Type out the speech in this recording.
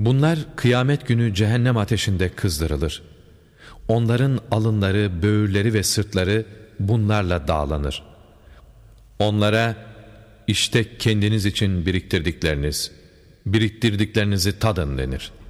Bunlar kıyamet günü cehennem ateşinde kızdırılır. Onların alınları, böğürleri ve sırtları bunlarla dağlanır. Onlara işte kendiniz için biriktirdiklerinizi tadın denir.